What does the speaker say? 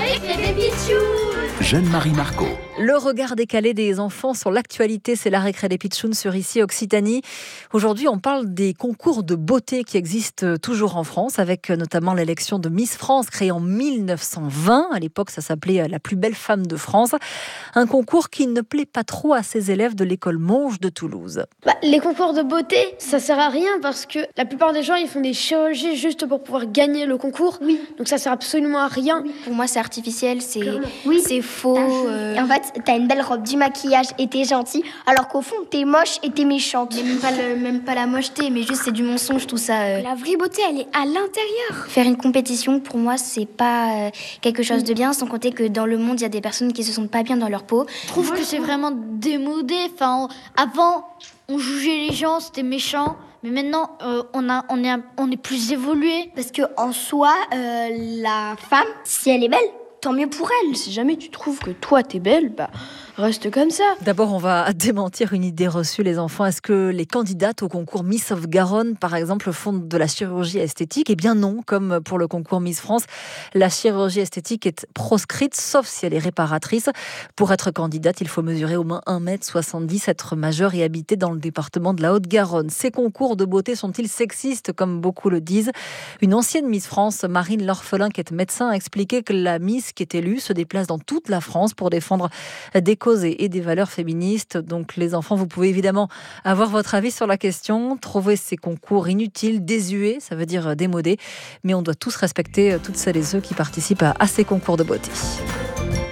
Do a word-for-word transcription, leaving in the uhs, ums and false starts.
récré des pitchouns. Jeanne-Marie Marco. Le regard décalé des enfants sur l'actualité, c'est la récré des pitchouns sur ici Occitanie. Aujourd'hui, on parle des concours de beauté qui existent toujours en France, avec notamment l'élection de Miss France, créée en mille neuf cent vingt. À l'époque, ça s'appelait la plus belle femme de France. Un concours qui ne plaît pas trop à ses élèves de l'école Monge de Toulouse. Bah, les concours de beauté, ça sert à rien parce que la plupart des gens, ils font des chirurgies juste pour pouvoir gagner le concours. Oui. Donc ça sert absolument à rien. Oui. Pour moi, c'est artificiel, c'est, oui. c'est faux. Euh... Et en fait, t'as une belle robe, du maquillage et t'es gentil, alors qu'au fond, t'es moche et t'es méchante. Mais même pas, le, même pas la mocheté, mais juste c'est du mensonge tout ça. Euh... La vraie beauté, elle est à l'intérieur. Faire une compétition, pour moi, c'est pas euh, quelque chose de bien, sans compter que dans le monde, il y a des personnes qui se sentent pas bien dans leur peau. Je trouve que c'est vraiment démodé. Enfin, on... Avant, on jugeait les gens, c'était méchant. Mais maintenant, euh, on, a, on, est, on est plus évolué. Parce que en soi, euh, la femme, si elle est belle, tant mieux pour elle. Si jamais tu trouves que toi t'es belle, bah reste comme ça. D'abord, on va démentir une idée reçue, les enfants. Est-ce que les candidates au concours Miss of Garonne, par exemple, font de la chirurgie esthétique ? Eh bien non, comme pour le concours Miss France, la chirurgie esthétique est proscrite, sauf si elle est réparatrice. Pour être candidate, il faut mesurer au moins un mètre soixante-dix, être majeur et habiter dans le département de la Haute-Garonne. Ces concours de beauté sont-ils sexistes, comme beaucoup le disent ? Une ancienne Miss France, Marine L'Orphelin, qui est médecin, a expliqué que la Miss qui est élue se déplace dans toute la France pour défendre des causes et des valeurs féministes. Donc les enfants, vous pouvez évidemment avoir votre avis sur la question, trouver ces concours inutiles, désuets, ça veut dire démodés, mais on doit tous respecter toutes celles et ceux qui participent à ces concours de beauté.